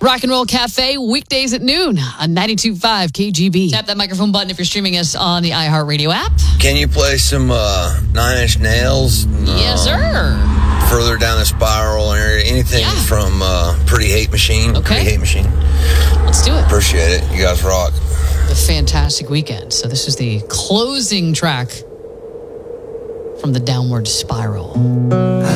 Rock and Roll Cafe, weekdays at noon on 92.5 KGB. Tap that microphone button if you're streaming us on the iHeartRadio app. Can you play some Nine Inch Nails? Yes, sir. Further down the spiral area, anything from Pretty Hate Machine. Okay. Pretty Hate Machine. Let's do it. Appreciate it. You guys rock. A fantastic weekend. So this is the closing track from the Downward Spiral.